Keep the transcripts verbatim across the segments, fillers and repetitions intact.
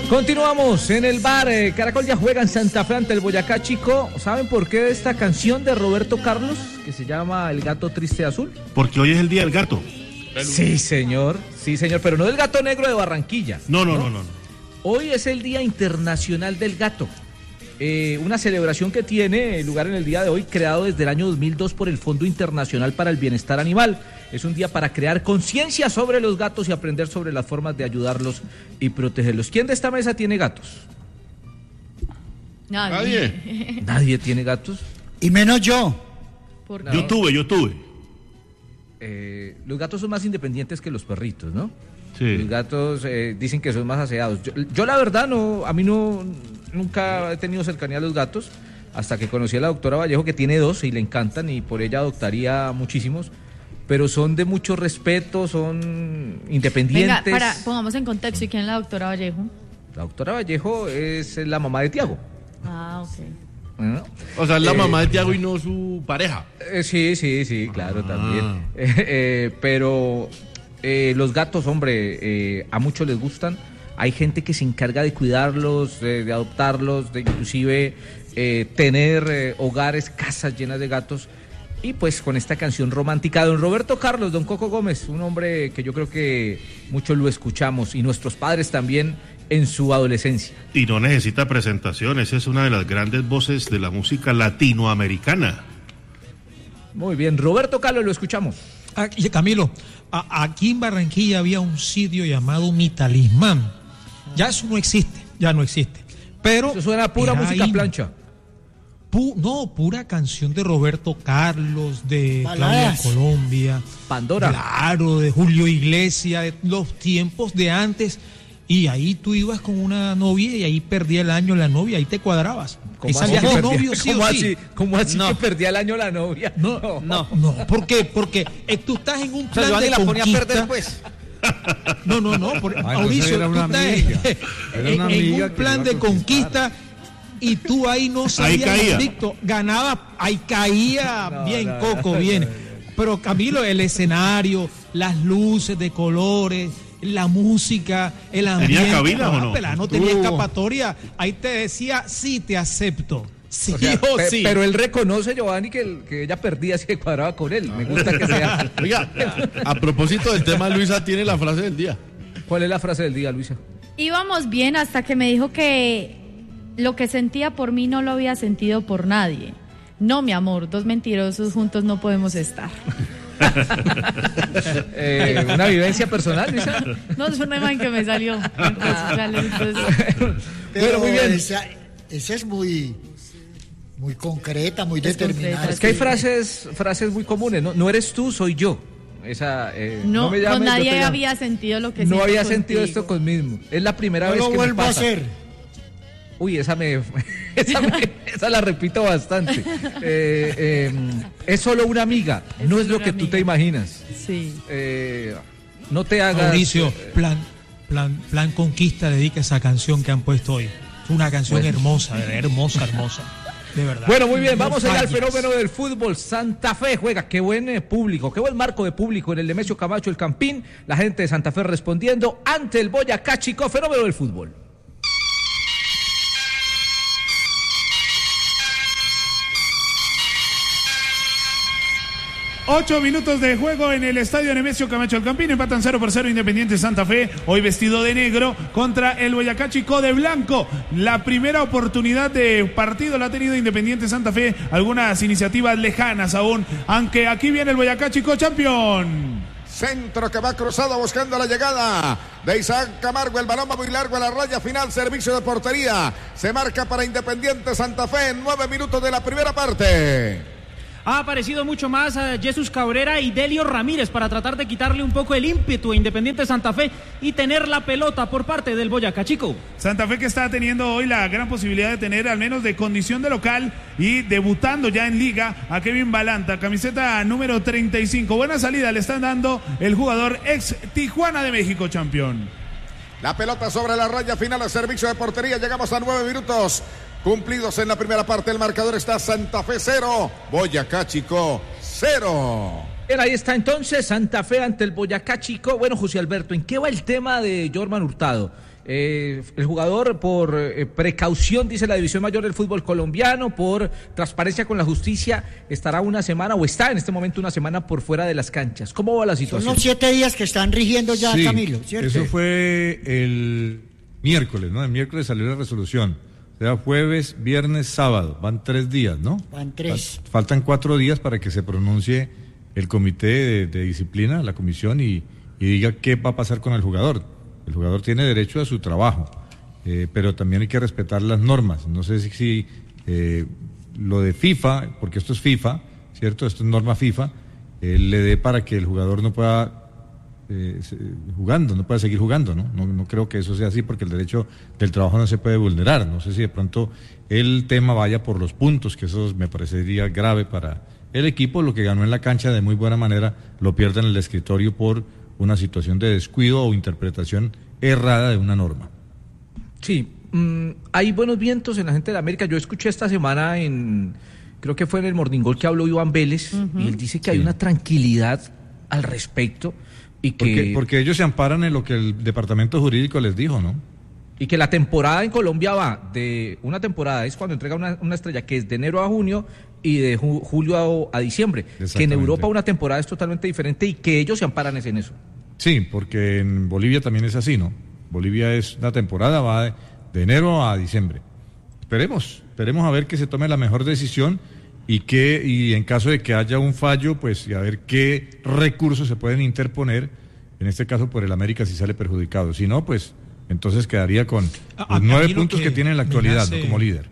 Continuamos en el bar. eh, Caracol ya juega en Santa Fe ante el Boyacá Chico. ¿Saben por qué esta canción de Roberto Carlos, que se llama El Gato Triste Azul? Porque hoy es el día del gato. Sí, señor. Sí, señor, pero no del gato negro de Barranquilla. No, no, no, no. no. Hoy es el Día Internacional del Gato. Eh, una celebración que tiene lugar en el día de hoy, creado desde el año dos mil dos por el Fondo Internacional para el Bienestar Animal. Es un día para crear conciencia sobre los gatos y aprender sobre las formas de ayudarlos y protegerlos. ¿Quién de esta mesa tiene gatos? Nadie. ¿Nadie, ¿Nadie tiene gatos? Y menos yo. ¿Por qué? Yo tuve, yo tuve. Eh, los gatos son más independientes que los perritos, ¿no? Sí. Los gatos eh, dicen que son más aseados. Yo, yo la verdad no, a mí no, nunca he tenido cercanía a los gatos, hasta que conocí a la doctora Vallejo, que tiene dos y le encantan, y por ella adoptaría muchísimos, pero son de mucho respeto, son independientes. Venga, para, pongamos en contexto, ¿y quién es la doctora Vallejo? La doctora Vallejo es la mamá de Tiago. Ah, ok. ¿No? O sea, es la Eh, mamá de Tiago y no su pareja. Eh, sí, sí, sí, claro, Ah. también. Eh, eh, pero eh, los gatos, hombre, eh, a muchos les gustan. Hay gente que se encarga de cuidarlos, de, de adoptarlos, de inclusive eh, tener eh, hogares, casas llenas de gatos. Y pues con esta canción romántica, don Roberto Carlos, don Coco Gómez, un hombre que yo creo que muchos lo escuchamos, y nuestros padres también en su adolescencia. Y no necesita presentaciones, es una de las grandes voces de la música latinoamericana. Muy bien, Roberto Carlos, lo escuchamos. Aquí, Camilo, a, aquí en Barranquilla había un sitio llamado Mi Talismán. Ya eso no existe, ya no existe. Pero eso suena a pura música ahí, plancha. Pu, no, pura canción de Roberto Carlos, de Baladas. Claudia Colombia, Pandora. Claro, de Julio Iglesias, de los tiempos de antes. Y ahí tú ibas con una novia y ahí perdía el año la novia, ahí te cuadrabas. ¿Cómo Y salías así de que perdía- novio sí ¿Cómo o sí. así? ¿Cómo así No. que perdía el año la novia? No, no, no. ¿Por qué? Porque eh, tú estás en un O sea, plan Giovanni de la ponía a conquista. perder, pues. No, no, no. Por, Ah, Mauricio, entonces era tú una estás amiga. en, Era una en amiga un que plan iba a de conquista y tú ahí no sabías, caía. Víctor, ganaba, ahí caía No, bien, no, Coco, no, bien. no, no. Pero Camilo, el escenario, las luces de colores, la música, el ambiente. ¿Tenía cabina o no? Pela, no tenía Estuvo. escapatoria. Ahí te decía, sí, te acepto. Sí O sea, o pe- sí. Pero él reconoce, Giovanni, que, el- que ella perdía si se cuadraba con él. Me gusta que sea. Oiga, a propósito del tema, Luisa tiene la frase del día. ¿Cuál es la frase del día, Luisa? Íbamos bien hasta que me dijo que lo que sentía por mí no lo había sentido por nadie. No, mi amor, dos mentirosos juntos no podemos estar. Eh, ¿Una vivencia personal, Luisa? No, es una imagen que me salió. Entonces, entonces, Pero Bueno, muy bien. Esa, esa es muy, muy concreta, muy Es determinada. concreta, Es que hay frases, frases muy comunes, ¿no? No eres tú, soy yo. Esa, eh, no, me llames, con yo te nadie llamo. había sentido lo que No siento había contigo. sentido esto conmigo. Es la primera No vez lo que me vuelvo a pasa. hacer. Uy, esa me, esa, me- esa la repito bastante. Eh, eh, es solo una amiga, Es no es solo lo una que tú amiga. te imaginas. Sí. Eh, no te hagas. Mauricio, eh, plan, plan, plan Conquista dedica esa canción que han puesto hoy. Es una canción Bueno. hermosa, de verdad, hermosa, hermosa. De verdad. Bueno, muy bien, No vamos allá al falles. fenómeno del fútbol. Santa Fe juega, qué buen eh, público, qué buen marco de público en el Nemesio Camacho, el Campín. La gente de Santa Fe respondiendo ante el Boyacá Chico, fenómeno del fútbol. Ocho minutos de juego en el estadio Nemesio Camacho El Campín. Empatan cero por cero Independiente Santa Fe, hoy vestido de negro, contra el Boyacá Chico de blanco. La primera oportunidad de partido la ha tenido Independiente Santa Fe. Algunas iniciativas lejanas aún, aunque aquí viene el Boyacá Chico campeón. Centro que va cruzado buscando la llegada de Isaac Camargo. El balón va muy largo a la raya final. Servicio de portería. Se marca para Independiente Santa Fe en nueve minutos de la primera parte. Ha aparecido mucho más a Jesús Cabrera y Delio Ramírez para tratar de quitarle un poco el ímpetu a Independiente Santa Fe y tener la pelota por parte del Boyacá Chico. Santa Fe que está teniendo hoy la gran posibilidad de tener al menos de condición de local y debutando ya en liga a Kevin Balanta, camiseta número treinta y cinco. Buena salida le están dando el jugador ex Tijuana de México, campeón. La pelota sobre la raya final al servicio de portería. Llegamos a nueve minutos cumplidos en la primera parte. El marcador está Santa Fe cero, Boyacá Chico cero. Bien, ahí está entonces Santa Fe ante el Boyacá Chico. Bueno, José Alberto, ¿en qué va el tema de Jorman Hurtado? Eh, el jugador por eh, precaución, dice la División Mayor del Fútbol Colombiano, por transparencia con la justicia, estará una semana o está en este momento una semana por fuera de las canchas. ¿Cómo va la situación? Son los siete días que están rigiendo ya, sí, Camilo, ¿cierto? Eso fue el miércoles, ¿no? El miércoles salió la resolución. O sea, jueves, viernes, sábado. Van tres días, ¿no? Van tres. Faltan cuatro días para que se pronuncie el comité de, de disciplina, la comisión, y, y diga qué va a pasar con el jugador. El jugador tiene derecho a su trabajo, eh, pero también hay que respetar las normas. No sé si, si eh, lo de FIFA, porque esto es FIFA, ¿cierto? Esto es norma FIFA, eh, le dé para que el jugador no pueda eh, jugando, no pueda seguir jugando, ¿no? ¿no? No creo que eso sea así, porque el derecho del trabajo no se puede vulnerar. No sé si de pronto el tema vaya por los puntos, que eso me parecería grave para el equipo. Lo que ganó en la cancha de muy buena manera lo pierde en el escritorio por una situación de descuido o interpretación errada de una norma. Sí, mmm, hay buenos vientos en la gente de América. Yo escuché esta semana en, creo que fue en el Morning Call que habló Iván Vélez, uh-huh. y él dice que sí. hay una tranquilidad al respecto y que... Porque, porque ellos se amparan en lo que el departamento jurídico les dijo, ¿no? Y que la temporada en Colombia va de una temporada, es cuando entrega una, una estrella que es de enero a junio y de ju- julio a, a diciembre. Que en Europa una temporada es totalmente diferente y que ellos se amparan en eso. Sí, porque en Bolivia también es así, ¿no? Bolivia es una temporada, va de, de enero a diciembre. Esperemos, esperemos a ver que se tome la mejor decisión y que, y en caso de que haya un fallo, pues y a ver qué recursos se pueden interponer, en este caso por el América si sale perjudicado. Si no, pues entonces quedaría con a, los nueve puntos que, que tiene en la actualidad, nace, ¿no? Como líder.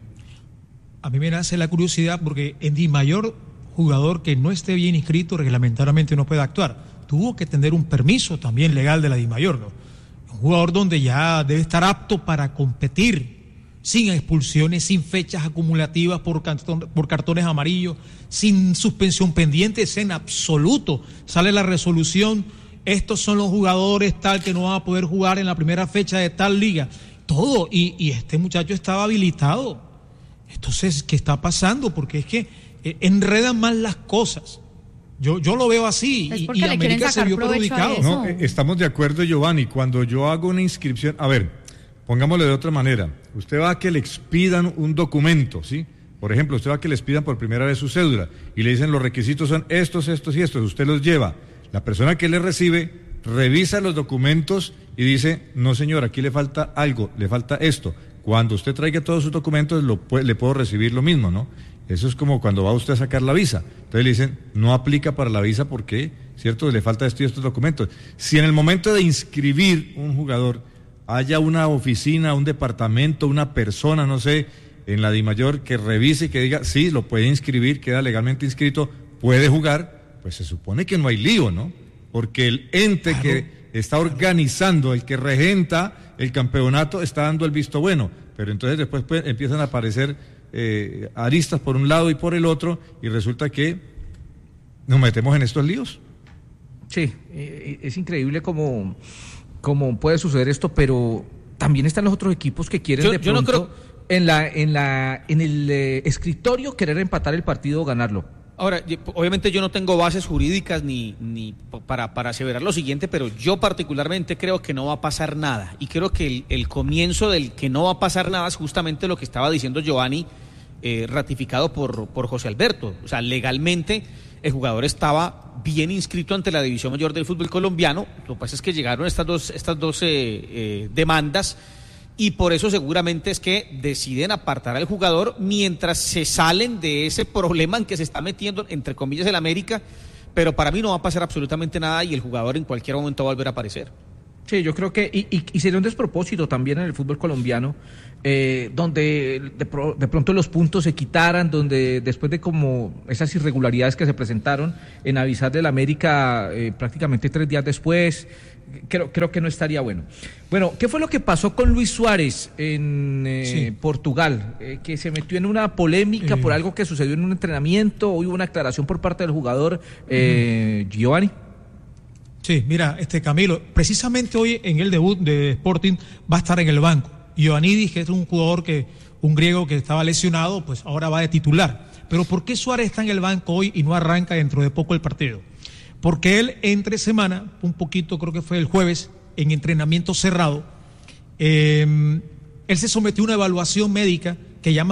A mí me nace la curiosidad porque en Di Mayor, jugador que no esté bien inscrito reglamentariamente no puede actuar. Tuvo que tener un permiso también legal de la Di Mayor, ¿no? Un jugador donde ya debe estar apto para competir, sin expulsiones, sin fechas acumulativas por, cartón, por cartones amarillos, sin suspensión pendientes en absoluto. Sale la resolución, estos son los jugadores tal que no van a poder jugar en la primera fecha de tal liga. Todo, y, y este muchacho estaba habilitado. Entonces, ¿qué está pasando? Porque es que eh, enredan más las cosas. Yo, yo lo veo así es y, porque y le América se vio perjudicado. No, estamos de acuerdo, Giovanni. Cuando yo hago una inscripción, a ver, pongámosle de otra manera. Usted va a que le expidan un documento, ¿sí? Por ejemplo, usted va a que le expidan por primera vez su cédula y le dicen los requisitos son estos, estos y estos. Usted los lleva. La persona que le recibe revisa los documentos y dice, no señor, aquí le falta algo, le falta esto. Cuando usted traiga todos sus documentos, lo, le puedo recibir lo mismo, ¿no? Eso es como cuando va usted a sacar la visa. Entonces le dicen, no aplica para la visa porque, ¿cierto? Le falta esto y estos documentos. Si en el momento de inscribir un jugador haya una oficina, un departamento, una persona, no sé, en la Di Mayor que revise y que diga, sí, lo puede inscribir, queda legalmente inscrito, puede jugar, pues se supone que no hay lío, ¿no? Porque el ente claro, que está organizando, el que regenta el campeonato, está dando el visto bueno. Pero entonces después pues, empiezan a aparecer Eh, aristas por un lado y por el otro y resulta que nos metemos en estos líos. Sí, eh, es increíble cómo, cómo puede suceder esto, pero también están los otros equipos que quieren yo, de yo pronto no creo... en la en la en el eh, escritorio querer empatar el partido o ganarlo. Ahora, obviamente yo no tengo bases jurídicas ni, ni para, para aseverar lo siguiente, pero yo particularmente creo que no va a pasar nada. Y creo que el, el comienzo del que no va a pasar nada es justamente lo que estaba diciendo Giovanni, eh, ratificado por, por José Alberto. O sea, legalmente el jugador estaba bien inscrito ante la División Mayor del Fútbol Colombiano. Lo que pasa es que llegaron estas dos, estas dos eh, eh, demandas. Y por eso seguramente es que deciden apartar al jugador mientras se salen de ese problema en que se está metiendo, entre comillas, el América, pero para mí no va a pasar absolutamente nada y el jugador en cualquier momento va a volver a aparecer. Sí, yo creo que, y, y, y sería un despropósito también en el fútbol colombiano, eh, donde de, pro, de pronto los puntos se quitaran, donde después de como esas irregularidades que se presentaron, en avisar del América eh, prácticamente tres días después, creo, creo que no estaría bueno. Bueno, ¿qué fue lo que pasó con Luis Suárez en eh, sí. Portugal? Eh, que se metió en una polémica eh. por algo que sucedió en un entrenamiento, hoy hubo una aclaración por parte del jugador, eh, uh-huh. Giovanni. Sí, mira, este Camilo, precisamente hoy en el debut de Sporting va a estar en el banco. Ioannidis, que es un jugador que, un griego que estaba lesionado, pues ahora va de titular. Pero ¿por qué Suárez está en el banco hoy y no arranca dentro de poco el partido? porque él entre semana, un poquito creo que fue el jueves, en entrenamiento cerrado, eh, él se sometió a una evaluación médica que llama